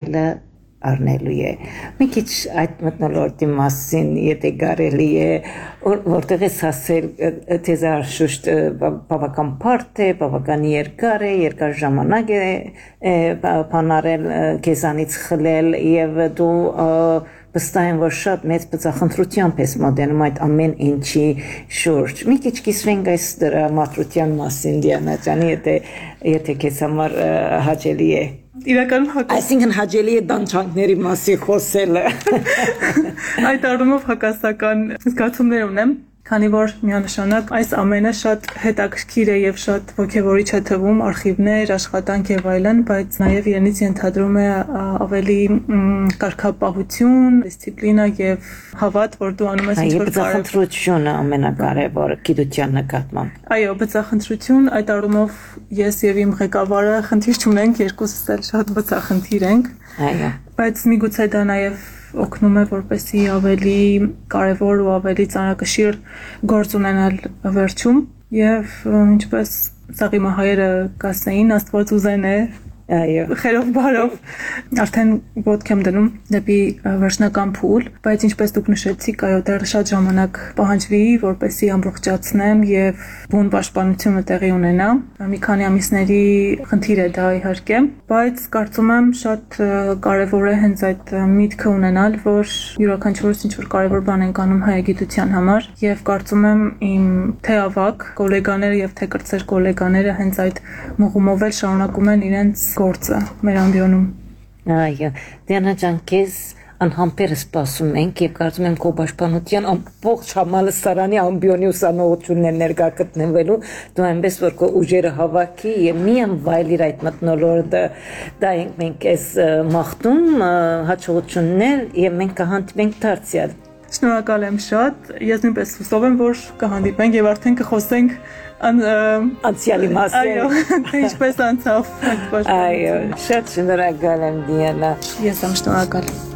թելը առնելու է։ Մի քիչ այդ մթնոլորտի մասին, եթե կարելի է, որտեղ ես ասել, թեզ արշուշտ բավական բարդ է, բավական երկար ժամանակ է բանարել քեզանից խլել եւ դու վստահ եմ, որ շատ մեծ բծախնդրությամբ ես մոտենում այդ ամեն ինչի շուրջ։ Մի քիչ կիսվենք այս դրա մատրության մասին, Դիանա ջան, եթե քեզ համար հաճելի է։ Իրականում Այսինքն հաճելի է դանչանքների մասին խոսելը։ Այդ առումով հակասական զգացումներ ունեմ, քանի որ միանշանակ այս ամենը շատ հետաքրքիր է եւ շատ ոգևորիչ է թվում, արխիվներ, աշխատանք եւ այլն, բայց նաեւ իրենից ենթադրում է ավելի կարգապահություն, դիսցիպլինա եւ հավատ, որ դու անում ես ինչ-որ բծախնդրությունը ամենակարևորը գիտության նկատմամբ։ Այո, բծախնդրություն, այդ առումով ես եւ իմ ղեկավարը խնդիր չունենք, երկուսս էլ շատ բծախնդիր ենք։ Այո։ Բայց միգուցե դա նաեւ օգնում է որպեսզի ավելի կարևոր ու ավելի ծանրակշիռ գործ ունենալ վերջում եւ ինչպես սաղիմահայերը կասեին աստված ուզեն է Այո խերով բարով արդեն ոտք եմ դնում դեպի վերջնական փուլ բայց ինչպես դուք նշեցիք այո դեռ շատ ժամանակ պահանջվի որպեսզի ամբողջացնեմ եւ բուն պաշտպանությունը տեղի ունենա մի քանի ամիսների խնդիր է դա իհարկե բայց կարծում եմ շատ կարեւոր է հենց այդ միտքը ունենալ որ յուրաքանչյուրս ինչ որ կարեւոր բան ենք անում հայագիտության համար եւ կարծում եմ իմ թե ավակ գոլեգաները եւ թե կրտսեր գոլեգաները հենց այդ մղումով էլ շարունակում են իրենց գործը մեր ամբիոնում։ Այո, Դիանա ջան, քեզ անհամբեր սպասում ենք եւ կարծում եմ քո պաշտպանության ամբողջ համալսարանի ամբիոնի ուսանողությունն է ներկա գտնվելու, դու այնպես որ քո ուժերը հավաքի եւ միայն վայելիր այդ մթնոլորտը, դա ենք մենք ես մաղթում հաջողություններ եւ մենք կհանդիպենք դարձյալ։ Շնորհակալ եմ շատ, ես նույնպես հուսով եմ, որ կհանդիպենք եւ արդեն կխոսենք անցյալի մասին։ Այո, թե ինչպես անցավ այդ պաշտպանությունը։ Այո, շատ շնորհակալ եմ Դիանա։ Ես եմ շնորհակալ։